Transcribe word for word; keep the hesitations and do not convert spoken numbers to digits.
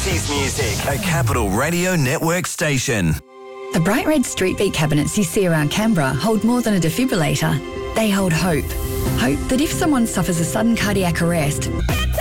eighties music. A Capital Radio Network station. The bright red street beat cabinets you see around Canberra hold more than a defibrillator. They hold hope. Hope that if someone suffers a sudden cardiac arrest,